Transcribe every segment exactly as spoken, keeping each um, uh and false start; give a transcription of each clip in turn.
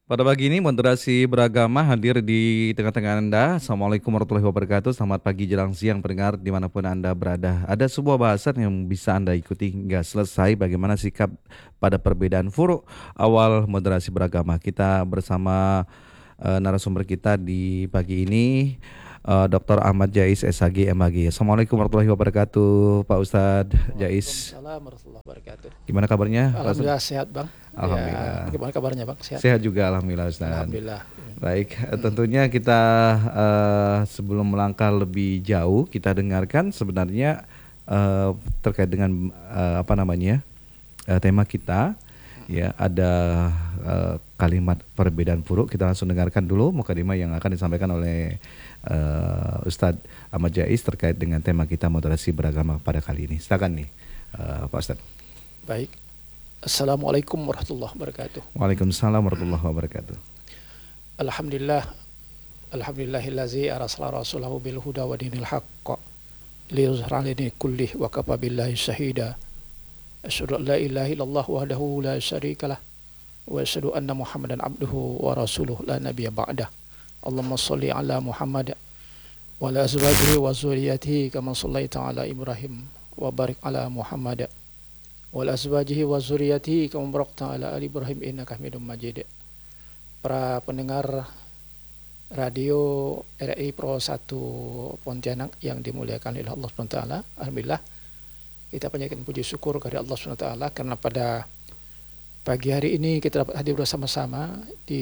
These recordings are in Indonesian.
Pada pagi ini moderasi beragama hadir di tengah-tengah Anda. Assalamualaikum warahmatullahi wabarakatuh. Selamat pagi jelang siang pendengar dimanapun Anda berada. Ada sebuah bahasan yang bisa Anda ikuti hingga selesai bagaimana sikap pada perbedaan furuk awal moderasi beragama. Kita bersama eh, narasumber kita di pagi ini eh, doktor Ahmad Jais S H G M H G. Assalamualaikum warahmatullahi wabarakatuh Pak Ustadz Jais. Waalaikumsalam warahmatullahi wabarakatuh. Gimana kabarnya Pak Ustadz? Alhamdulillah sehat Bang. Ya, Alhamdulillah. bagaimana kabarnya Bang? Sehat? Sehat juga Alhamdulillah Ustadz. Alhamdulillah. Baik, eh, tentunya kita eh, sebelum melangkah lebih jauh, kita dengarkan sebenarnya eh, terkait dengan eh, apa namanya eh, tema kita, ya ada eh, kalimat perbedaan furuk. Kita langsung dengarkan dulu mukadimah yang akan disampaikan oleh eh, Ustadz Ahmad Jais terkait dengan tema kita moderasi beragama pada kali ini. Silakan nih eh, Pak Ustadz. Baik. Assalamualaikum warahmatullahi wabarakatuh. Waalaikumsalam warahmatullahi wabarakatuh. Alhamdulillah. Alhamdulillahillazi arsala rasulahu bil huda wa dinil haqq liyuzhira dini kullih wa kafa billahi syahida. Asyhadu an la ilaha illallah wahdahu la syarikalah wa asyhadu anna Muhammadan abduhu wa rasuluh la nabiyya ba'dah. Allahumma shalli ala Muhammad wa ala azwajihi wa dzurriyyatihi kama shallaita ala Ibrahim wa barik ala Muhammad wa ala azwajihi wa dzurriyyatihi kama barakta ala ali Ibrahim innaka Hamidum Majid. Para pendengar radio R I Pro satu Pontianak yang dimuliakan oleh Allah subhanahu wa taala, alhamdulillah kita panjatkan puji syukur kepada Allah subhanahu wa taala karena pada pagi hari ini kita dapat hadir bersama-sama di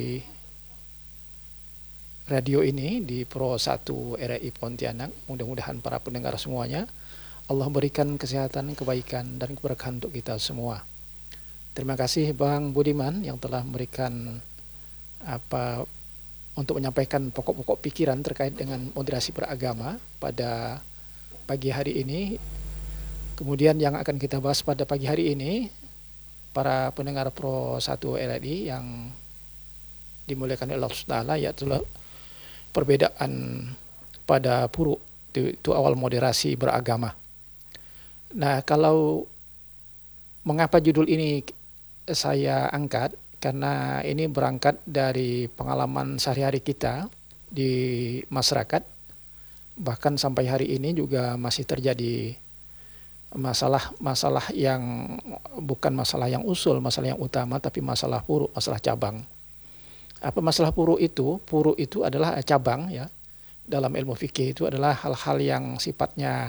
radio ini di Pro satu R I Pontianak. Mudah-mudahan para pendengar semuanya Allah berikan kesehatan, kebaikan dan keberkahan untuk kita semua. Terima kasih Bang Budiman yang telah memberikan apa untuk menyampaikan pokok-pokok pikiran terkait dengan moderasi beragama pada pagi hari ini. Kemudian yang akan kita bahas pada pagi hari ini, para pendengar Pro satu R I yang dimuliakan oleh Allah subhanahu wa taala, yaitu perbedaan pada furuk itu, itu awal moderasi beragama. Nah, kalau mengapa judul ini saya angkat, karena ini berangkat dari pengalaman sehari-hari kita di masyarakat, bahkan sampai hari ini juga masih terjadi masalah-masalah yang bukan masalah yang usul, masalah yang utama, tapi masalah furuk, masalah cabang. Apa masalah furuk itu? Furuk itu adalah cabang, ya. Dalam ilmu fikih itu adalah hal-hal yang sifatnya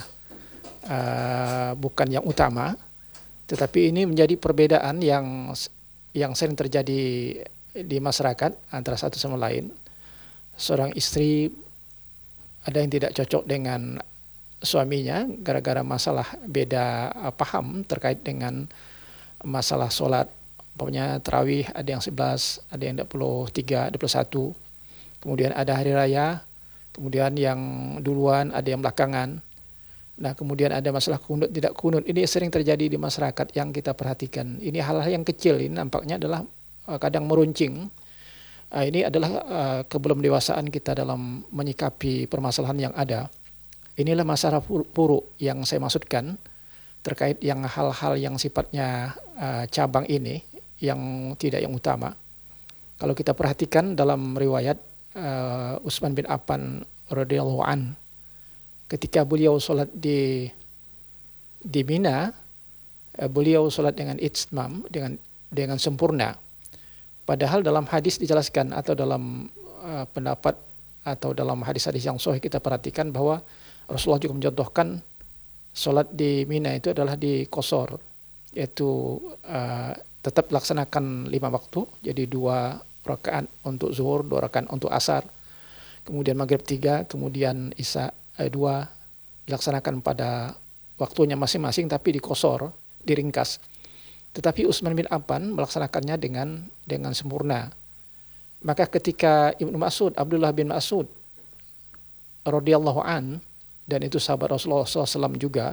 uh, bukan yang utama, tetapi ini menjadi perbedaan yang yang sering terjadi di masyarakat antara satu sama lain. Seorang istri ada yang tidak cocok dengan suaminya gara-gara masalah beda paham terkait dengan masalah sholat. Pokoknya tarawih ada yang sebelas, ada yang dua puluh tiga, dua puluh satu. Kemudian ada hari raya, kemudian yang duluan, ada yang belakangan. Nah, kemudian ada masalah kunut tidak kunut. Ini sering terjadi di masyarakat yang kita perhatikan. Ini hal-hal yang kecil, ini nampaknya adalah uh, kadang meruncing. Uh, ini adalah uh, kebelum dewasaan kita dalam menyikapi permasalahan yang ada. Inilah masalah puruk yang saya maksudkan terkait yang hal-hal yang sifatnya uh, cabang ini yang tidak yang utama. Kalau kita perhatikan dalam riwayat uh, Utsman bin Affan radhiyallahu an, ketika beliau sholat di di Mina, beliau sholat dengan itmam, dengan dengan sempurna. Padahal dalam hadis dijelaskan atau dalam uh, pendapat atau dalam hadis-hadis yang sahih kita perhatikan bahwa Rasulullah juga mencontohkan sholat di Mina itu adalah di qasar, yaitu uh, tetap laksanakan lima waktu, jadi dua rakaat untuk zuhur, dua rakaat untuk asar, kemudian maghrib tiga, kemudian isya dua, dilaksanakan pada waktunya masing-masing tapi di qasar, diringkas. Tetapi Utsman bin Affan melaksanakannya dengan dengan sempurna. Maka ketika Ibnu Mas'ud, Abdullah bin Mas'ud radhiyallahu an, dan itu sahabat Rasulullah shallallahu alaihi wasallam juga,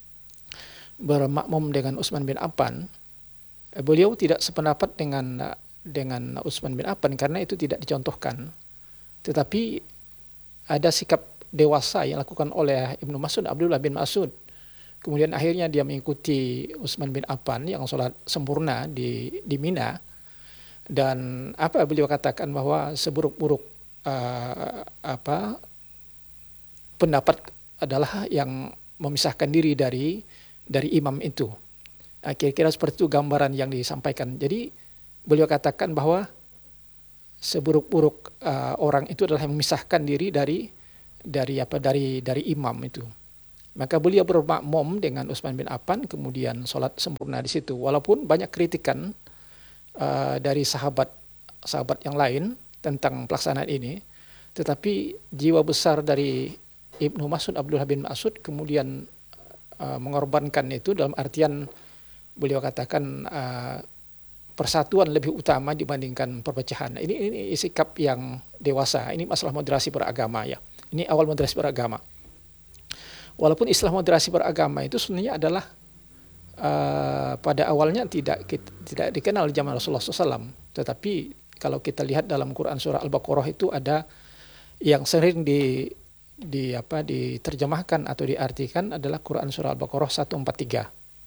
bermakmum dengan Utsman bin Affan, beliau tidak sependapat dengan dengan Utsman bin Affan karena itu tidak dicontohkan. Tetapi ada sikap dewasa yang dilakukan oleh Ibnu Mas'ud, Abdullah bin Mas'ud. Kemudian akhirnya dia mengikuti Utsman bin Affan yang sholat sempurna di, di Mina. Dan apa beliau katakan bahwa seburuk-buruk uh, apa pendapat adalah yang memisahkan diri dari dari imam itu. Nah, kira-kira seperti itu gambaran yang disampaikan. Jadi beliau katakan bahwa seburuk-buruk uh, orang itu adalah yang memisahkan diri dari dari apa dari dari imam itu. Maka beliau bermakmum dengan Utsman bin Affan, kemudian sholat sempurna di situ. Walaupun banyak kritikan uh, dari sahabat sahabat yang lain tentang pelaksanaan ini, tetapi jiwa besar dari Ibnu Mas'ud, Abdullah bin Mas'ud, kemudian uh, mengorbankan itu dalam artian beliau katakan uh, persatuan lebih utama dibandingkan perpecahan. Ini, ini sikap yang dewasa. Ini masalah moderasi beragama ya. Ini awal moderasi beragama. Walaupun istilah moderasi beragama itu sebenarnya adalah uh, pada awalnya tidak tidak dikenal di zaman Rasulullah shallallahu alaihi wasallam. Tetapi kalau kita lihat dalam Quran surah Al-Baqarah itu ada yang sering di di apa diterjemahkan atau diartikan adalah Quran surah Al-Baqarah seratus empat puluh tiga.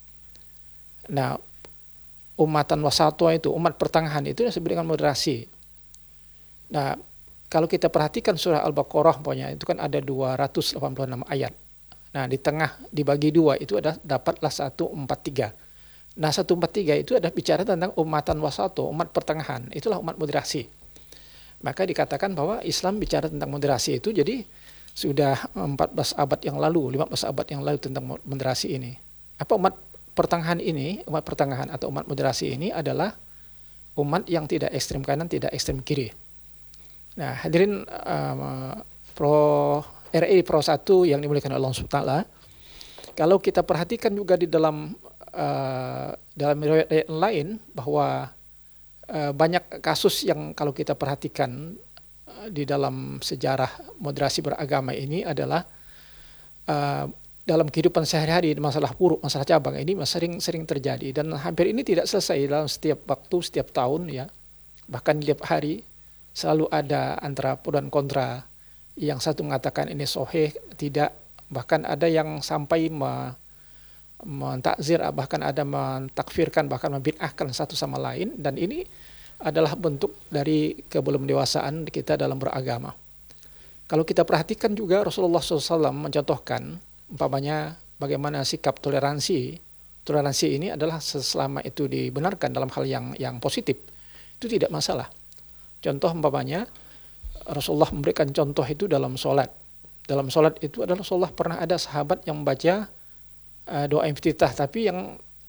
Nah, umatan wasatwa itu, umat pertengahan itu disebut dengan moderasi. Nah, kalau kita perhatikan surah Al-Baqarah pokoknya itu kan ada dua ratus delapan puluh enam ayat. Nah, di tengah dibagi dua itu ada dapatlah seratus empat puluh tiga. Nah, seratus empat puluh tiga itu adalah bicara tentang umatan wasatwa, umat pertengahan. Itulah umat moderasi. Maka dikatakan bahwa Islam bicara tentang moderasi itu jadi sudah empat belas abad yang lalu, lima belas abad yang lalu tentang moderasi ini. Apa umat pertengahan ini, umat pertengahan atau umat moderasi ini adalah umat yang tidak ekstrem kanan, tidak ekstrem kiri. Nah, hadirin um, pro R I Pro satu yang dimuliakan Allah subhanahu wa taala, kalau kita perhatikan juga di dalam uh, dalam riwayat lain bahwa uh, banyak kasus yang kalau kita perhatikan uh, di dalam sejarah moderasi beragama ini adalah uh, dalam kehidupan sehari-hari, masalah buruk, masalah cabang ini sering-sering terjadi dan hampir ini tidak selesai dalam setiap waktu, setiap tahun ya, bahkan setiap hari selalu ada antara pro dan kontra. Yang satu mengatakan ini sahih, tidak, bahkan ada yang sampai me, mentakzir, bahkan ada mentakfirkan, bahkan membid'ahkan satu sama lain, dan ini adalah bentuk dari kebelum dewasaan kita dalam beragama. Kalau kita perhatikan juga Rasulullah shallallahu alaihi wasallam mencontohkan umpamanya bagaimana sikap toleransi. Toleransi ini adalah selama itu dibenarkan dalam hal yang yang positif, itu tidak masalah. Contoh umpamanya Rasulullah memberikan contoh itu dalam sholat. Dalam sholat itu adalah Rasulullah pernah ada sahabat yang membaca uh, doa iftitah, tapi yang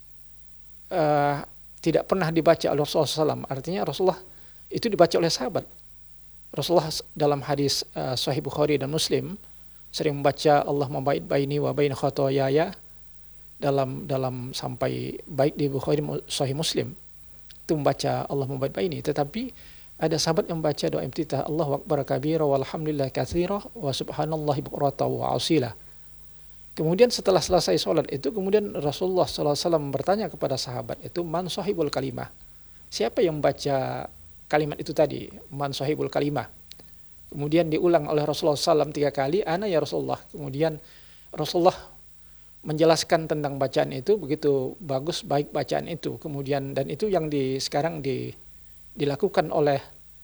uh, tidak pernah dibaca oleh Rasulullah shallallahu alaihi wasallam. Artinya Rasulullah itu dibaca oleh sahabat. Rasulullah dalam hadis uh, Sahih Bukhari dan Muslim sering membaca Allah membait baini wa bain khotoyaya dalam dalam sampai baik di Bukhari Sahih Muslim itu membaca Allah membait baini, tetapi ada sahabat yang membaca doa iftitah Allahu akbar kabira walhamdulillah katsira wa subhanallahi bukrata wa asila. Kemudian setelah selesai sholat itu kemudian Rasulullah shallallahu alaihi wasallam bertanya kepada sahabat itu, man sahibul kalimah, siapa yang membaca kalimat itu tadi, man sahibul kalimah. Kemudian diulang oleh Rasulullah shallallahu alaihi wasallam tiga kali, ana ya Rasulullah. Kemudian Rasulullah menjelaskan tentang bacaan itu begitu bagus, baik bacaan itu. Kemudian dan itu yang di sekarang di dilakukan oleh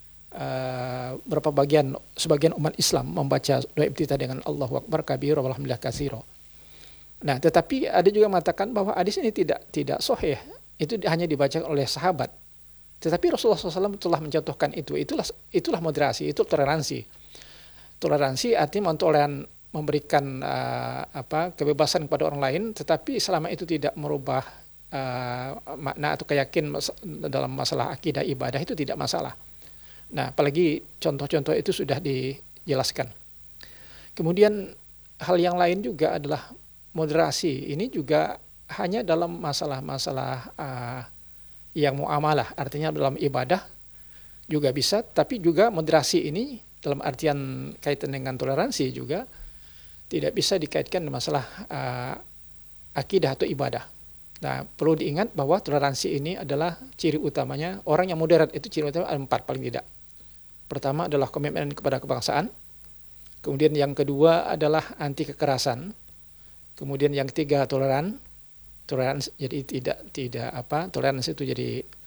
uh, berapa bagian sebagian umat Islam membaca doa iftitah dengan Allahu akbar kabira walhamdulillah katsira. Nah, tetapi ada juga mengatakan bahwa hadis ini tidak tidak sahih. Itu hanya dibaca oleh sahabat. Tetapi Rasulullah shallallahu alaihi wasallam telah mencontohkan itu. Itulah itulah moderasi, itu toleransi. Toleransi artinya toleran memberikan uh, apa kebebasan kepada orang lain, tetapi selama itu tidak merubah Uh, makna atau keyakinan dalam masalah akidah ibadah itu tidak masalah. Nah, apalagi contoh-contoh itu sudah dijelaskan. Kemudian hal yang lain juga adalah moderasi. Ini juga hanya dalam masalah-masalah uh, yang muamalah, artinya dalam ibadah juga bisa, tapi juga moderasi ini dalam artian kaitan dengan toleransi juga tidak bisa dikaitkan dengan masalah uh, akidah atau ibadah. Nah, perlu diingat bahwa toleransi ini adalah ciri utamanya, orang yang moderat itu ciri utamanya ada empat paling tidak. Pertama adalah komitmen kepada kebangsaan, kemudian yang kedua adalah anti kekerasan, kemudian yang ketiga toleran, toleransi jadi tidak tidak apa toleransi itu jadi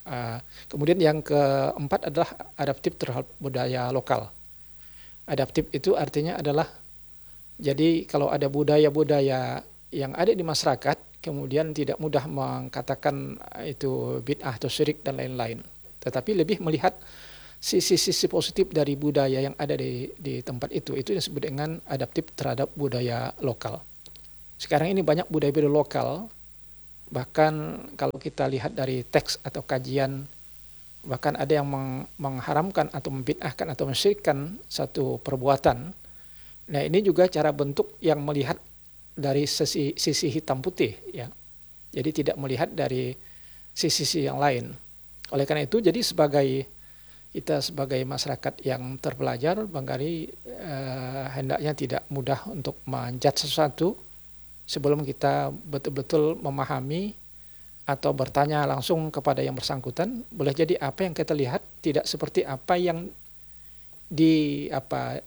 Uh, kemudian yang keempat adalah adaptif terhadap budaya lokal. Adaptif itu artinya adalah, jadi kalau ada budaya-budaya yang ada di masyarakat, kemudian tidak mudah mengatakan itu bid'ah atau syirik dan lain-lain. Tetapi lebih melihat sisi-sisi positif dari budaya yang ada di, di tempat itu. Itu yang disebut dengan adaptif terhadap budaya lokal. Sekarang ini banyak budaya-budaya lokal, bahkan kalau kita lihat dari teks atau kajian, bahkan ada yang meng, mengharamkan atau membid'ahkan atau mensyirikkan satu perbuatan. Nah, ini juga cara bentuk yang melihat dari sisi, sisi hitam putih, ya. Jadi tidak melihat dari sisi-sisi yang lain. Oleh karena itu, jadi sebagai kita sebagai masyarakat yang terpelajar, barangkali eh, hendaknya tidak mudah untuk menjudge sesuatu sebelum kita betul-betul memahami atau bertanya langsung kepada yang bersangkutan. Boleh jadi apa yang kita lihat tidak seperti apa yang di apa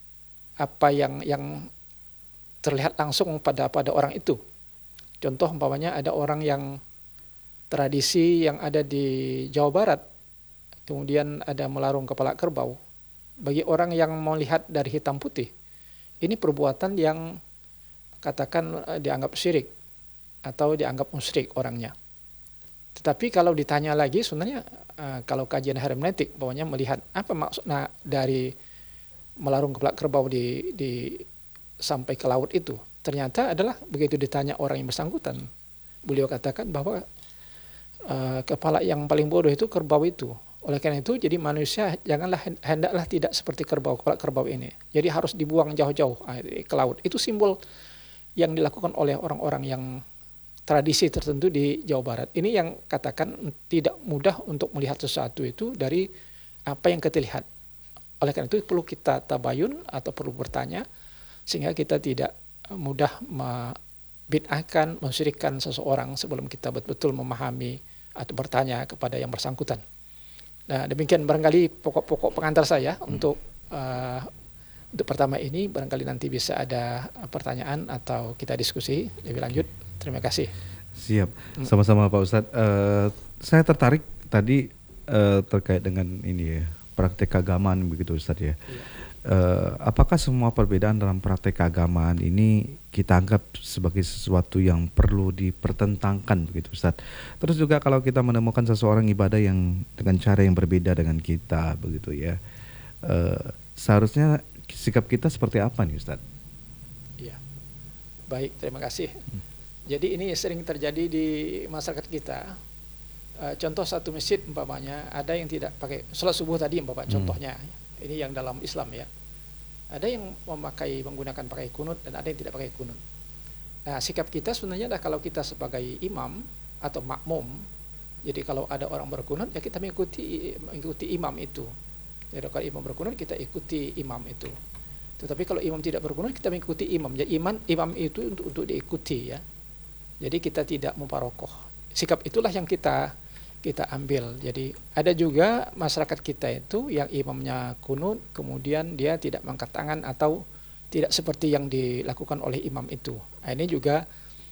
apa yang yang terlihat langsung pada pada orang itu. Contoh umpamanya ada orang yang tradisi yang ada di Jawa Barat, kemudian ada melarung kepala kerbau. Bagi orang yang melihat dari hitam putih, ini perbuatan yang katakan dianggap syirik atau dianggap musyrik orangnya. Tetapi kalau ditanya lagi, sebenarnya kalau kajian hermeneutik, bawahnya melihat apa maksudnya dari melarung kepala kerbau di, di sampai ke laut itu. Ternyata adalah begitu ditanya orang yang bersangkutan, beliau katakan bahwa Uh, kepala yang paling bodoh itu kerbau itu. Oleh karena itu, jadi manusia janganlah hendaklah tidak seperti kerbau, kepala kerbau ini. Jadi harus dibuang jauh-jauh ke laut. Itu simbol yang dilakukan oleh orang-orang yang tradisi tertentu di Jawa Barat. Ini yang katakan tidak mudah untuk melihat sesuatu itu dari apa yang kita lihat. Oleh karena itu perlu kita tabayun atau perlu bertanya sehingga kita tidak mudah membid'ahkan, mensyirikkan seseorang sebelum kita betul-betul memahami atau bertanya kepada yang bersangkutan. Nah, demikian barangkali pokok-pokok pengantar saya hmm. untuk uh, untuk pertama ini. Barangkali nanti bisa ada pertanyaan atau kita diskusi lebih lanjut. Terima kasih. Siap, sama-sama Pak Ustadz. Uh, saya tertarik tadi uh, terkait dengan ini ya, praktek keagamaan begitu Ustadz ya. Iya. Uh, apakah semua perbedaan dalam praktek keagamaan ini kita anggap sebagai sesuatu yang perlu dipertentangkan begitu Ustaz? Terus juga kalau kita menemukan seseorang ibadah yang dengan cara yang berbeda dengan kita begitu ya, uh, seharusnya sikap kita seperti apa nih Ustaz? Iya, baik, terima kasih. Hmm. Jadi ini sering terjadi di masyarakat kita. Uh, contoh satu masjid umpamanya ada yang tidak pakai sholat subuh tadi umpamanya hmm. contohnya. Ini yang dalam Islam ya. Ada yang memakai menggunakan pakai kunut dan ada yang tidak pakai kunut. Nah, sikap kita sebenarnya adalah kalau kita sebagai imam atau makmum, jadi kalau ada orang berkunut ya kita mengikuti mengikuti imam itu. Jadi kalau imam berkunut kita ikuti imam itu. Tetapi kalau imam tidak berkunut kita mengikuti imam. Jadi imam imam itu untuk untuk diikuti ya. Jadi kita tidak muparokoh. Sikap itulah yang kita kita ambil. Jadi ada juga masyarakat kita itu yang imamnya kunut, kemudian dia tidak mengangkat tangan atau tidak seperti yang dilakukan oleh imam itu. Nah, ini juga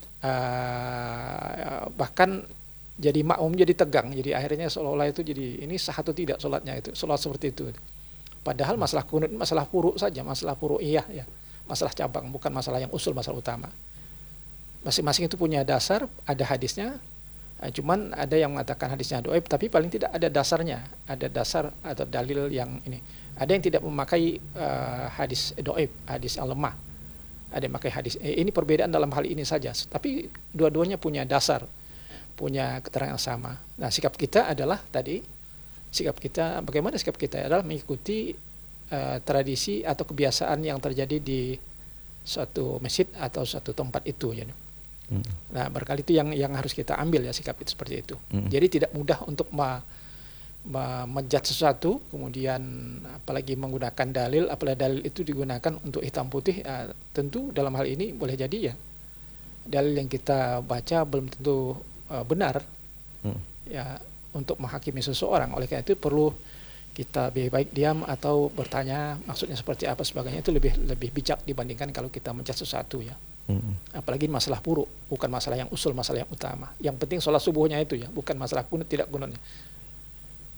uh, bahkan jadi makmum jadi tegang. Jadi akhirnya seolah-olah itu jadi ini sah atau tidak sholatnya itu, sholat seperti itu. Padahal masalah kunut masalah furu saja, masalah furu iya ya, masalah cabang, bukan masalah yang usul, masalah utama. Masing-masing itu punya dasar, ada hadisnya. Cuman ada yang mengatakan hadisnya doib, tapi paling tidak ada dasarnya, ada dasar atau dalil yang ini. Ada yang tidak memakai uh, hadis doib, hadis yang lemah. Ada yang memakai hadis. Eh, ini perbedaan dalam hal ini saja. Tapi dua-duanya punya dasar, punya keterangan yang sama. Nah, sikap kita adalah tadi, sikap kita, bagaimana sikap kita adalah mengikuti uh, tradisi atau kebiasaan yang terjadi di suatu masjid atau suatu tempat itu. Ya. Hmm. Nah, barangkali itu yang yang harus kita ambil ya, sikap itu seperti itu. Hmm. Jadi tidak mudah untuk ma, ma, menjudge sesuatu, kemudian apalagi menggunakan dalil, apalagi dalil itu digunakan untuk hitam putih. Ya, tentu dalam hal ini boleh jadi ya dalil yang kita baca belum tentu uh, benar hmm. ya untuk menghakimi seseorang. Oleh karena itu perlu kita lebih baik diam atau bertanya maksudnya seperti apa sebagainya, itu lebih lebih bijak dibandingkan kalau kita menjudge sesuatu ya. Hmm. Apalagi masalah buruk, bukan masalah yang usul, masalah yang utama. Yang penting sholat subuhnya itu ya, bukan masalah kunut tidak kunutnya.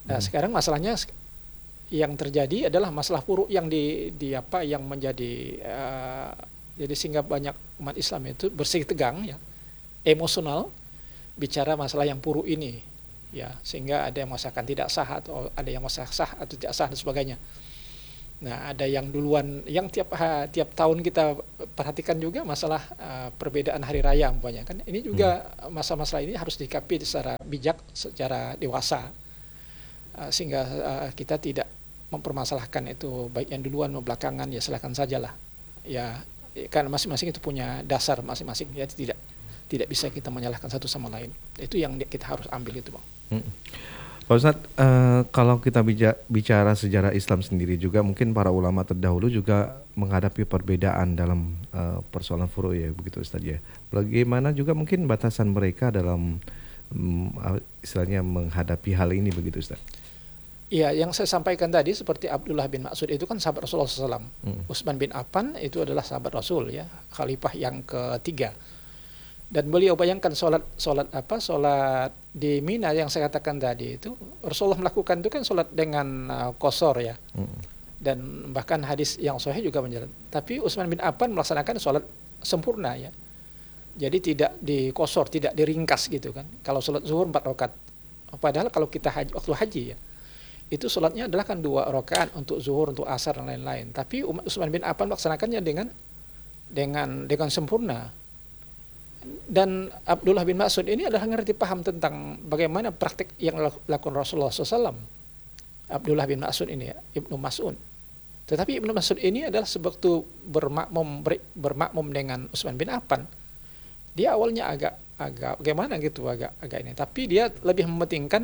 Nah, Hmm. sekarang masalahnya yang terjadi adalah masalah puruk yang di, di apa yang menjadi uh, jadi sehingga banyak umat Islam itu bersih tegang ya, emosional bicara masalah yang puruk ini ya, sehingga ada yang mengatakan tidak sah atau ada yang mengatakan sah atau tidak sah dan sebagainya. Nah, ada yang duluan yang tiap ha, tiap tahun kita perhatikan juga masalah uh, perbedaan hari raya umpamanya kan. Ini juga masalah-masalah ini harus disikapi secara bijak, secara dewasa. Uh, sehingga uh, kita tidak mempermasalahkan itu baik yang duluan maupun belakangan, ya silakan sajalah. Ya, kan masing-masing itu punya dasar masing-masing, ya tidak tidak bisa kita menyalahkan satu sama lain. Itu yang kita harus ambil itu, Bang. Hmm. Pak Ustadz, eh, kalau kita bija- bicara sejarah Islam sendiri juga mungkin para ulama terdahulu juga menghadapi perbedaan dalam eh, persoalan furu ya begitu Ustadz ya. Bagaimana juga mungkin batasan mereka dalam mm, ah, istilahnya menghadapi hal ini begitu Ustadz? Iya, yang saya sampaikan tadi seperti Abdullah bin Mas'ud itu kan sahabat Rasulullah shallallahu alaihi wasallam. Hmm. Utsman bin Affan itu adalah sahabat Rasul ya, khalifah yang ketiga. Dan beliau bayangkan sholat sholat apa sholat di Mina yang saya katakan tadi itu Rasulullah melakukan itu kan sholat dengan uh, qasar ya. Hmm. Dan bahkan hadis yang sahih juga menjelaskan. Tapi Utsman bin Affan melaksanakan sholat sempurna ya. Jadi tidak di qasar, tidak diringkas gitu kan. Kalau sholat zuhur empat rakaat. Padahal kalau kita haji, waktu haji ya, itu sholatnya adalah kan dua rakaat untuk zuhur, untuk asar dan lain-lain. Tapi Utsman bin Affan melaksanakannya dengan dengan dengan sempurna. Dan Abdullah bin Mas'ud ini adalah ngerti paham tentang bagaimana praktik yang dilakukan Rasulullah shallallahu alaihi wasallam. Abdullah bin Mas'ud ini ya, Ibnu Mas'ud. Tetapi Ibnu Mas'ud ini adalah sebektu bermakmum bermakmum dengan Utsman bin Affan. Dia awalnya agak agak bagaimana gitu, agak agak ini. Tapi dia lebih mementingkan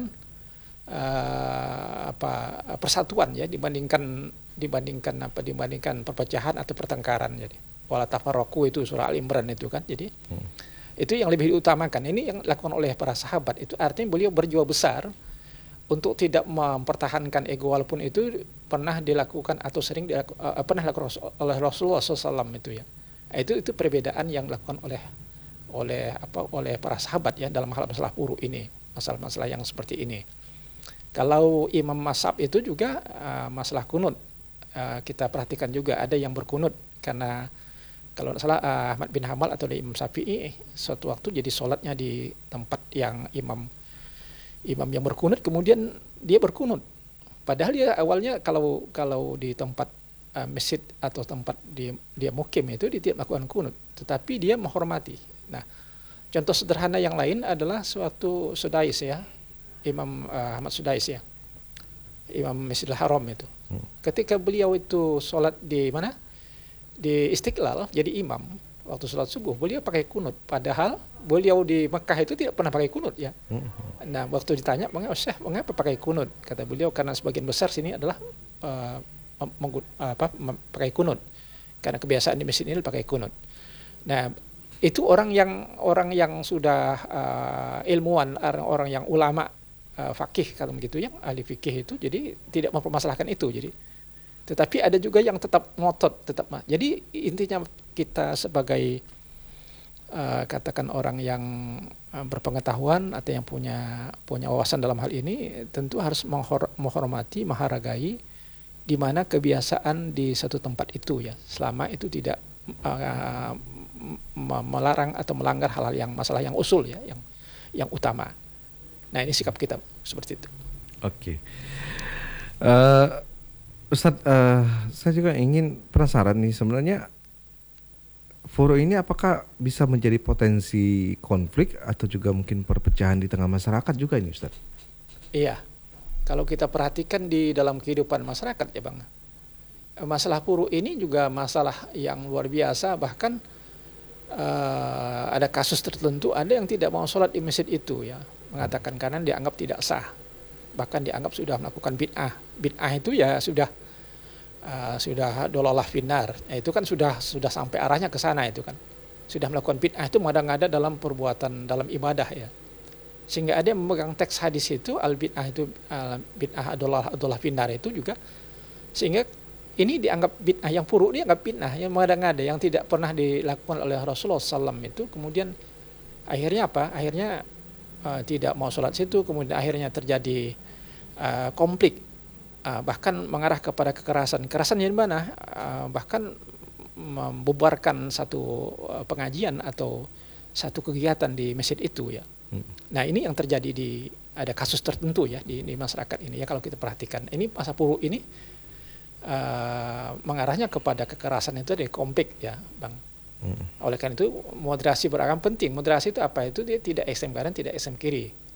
uh, apa persatuan ya dibandingkan dibandingkan apa dibandingkan perpecahan atau pertengkaran. Jadi wala tafarraqu itu surah Al-Imran itu kan. Jadi hmm. itu yang lebih diutamakan. Ini yang dilakukan oleh para sahabat. Itu artinya beliau berjiwa besar untuk tidak mempertahankan ego, walaupun itu pernah dilakukan atau sering dilaku, uh, pernah dilakukan oleh Rasulullah shallallahu alaihi wasallam itu ya. Itu itu perbedaan yang dilakukan oleh oleh apa oleh para sahabat ya dalam hal masalah puru ini, masalah-masalah yang seperti ini. Kalau Imam Mazhab itu juga uh, masalah kunut. Uh, kita perhatikan juga ada yang berkunut karena kalau tidak salah uh, Ahmad bin Hanbal atau Imam Syafi'i suatu waktu jadi sholatnya di tempat yang imam imam yang berkunut, kemudian dia berkunut. Padahal dia awalnya kalau kalau di tempat uh, masjid atau tempat dia dia mukim itu dia tidak melakukan kunut, tetapi dia menghormati. Nah, contoh sederhana yang lain adalah suatu Sudais ya, Imam uh, Ahmad Sudais ya, Imam Masjidil Haram itu. Ketika beliau itu sholat di mana? Di Istiqlal jadi imam waktu sholat subuh, beliau pakai kunut, padahal beliau di Mekah itu tidak pernah pakai kunut ya. Nah, waktu ditanya mengapa Syekh mengapa pakai kunut, kata beliau karena sebagian besar sini adalah uh, menggut, apa, pakai kunut karena kebiasaan di masjid ini pakai kunut. Nah, itu orang yang orang yang sudah uh, ilmuwan, orang yang ulama uh, fakih kalau begitu, yang ahli fikih itu jadi tidak mempermasalahkan itu. Jadi tetapi ada juga yang tetap ngotot, tetap. Jadi intinya kita sebagai uh, katakan orang yang uh, berpengetahuan atau yang punya punya wawasan dalam hal ini, tentu harus menghor- menghormati, menghargai di mana kebiasaan di satu tempat itu ya, selama itu tidak uh, melarang atau melanggar hal-hal yang masalah yang usul ya, yang yang utama. Nah, ini sikap kita seperti itu. Oke. Okay. Uh, Ustadz, uh, saya juga ingin penasaran nih sebenarnya furu ini apakah bisa menjadi potensi konflik atau juga mungkin perpecahan di tengah masyarakat juga ini Ustadz? Iya, kalau kita perhatikan di dalam kehidupan masyarakat ya Bang, masalah furu ini juga masalah yang luar biasa. Bahkan uh, ada kasus tertentu ada yang tidak mau sholat di masjid itu ya, mengatakan karena dianggap tidak sah, bahkan dianggap sudah melakukan bid'ah. Bid'ah itu ya sudah uh, sudah dolalah finar. Ya, itu kan sudah sudah sampai arahnya ke sana itu kan. Sudah melakukan bid'ah itu mengada-ngada dalam perbuatan dalam ibadah ya. Sehingga ada yang memegang teks hadis itu al bid'ah itu al bid'ah adalah adalah finar itu juga, sehingga ini dianggap bid'ah, yang furu dianggap bid'ah, yang mengada-ngada, yang tidak pernah dilakukan oleh Rasulullah shallallahu alaihi wasallam itu. Kemudian akhirnya apa? Akhirnya uh, tidak mau sholat situ, kemudian akhirnya terjadi uh, konflik, uh, bahkan mengarah kepada kekerasan. Kekerasan di mana? Uh, bahkan membubarkan satu uh, pengajian atau satu kegiatan di masjid itu ya. Hmm. Nah ini yang terjadi di ada kasus tertentu ya di, di masyarakat ini ya kalau kita perhatikan. Ini masa puruk ini uh, mengarahnya kepada kekerasan itu dari konflik ya, Bang. Hmm. Oleh karena itu moderasi beragam penting. Moderasi itu apa? Itu dia tidak ekstrem kanan, tidak ekstrem kiri.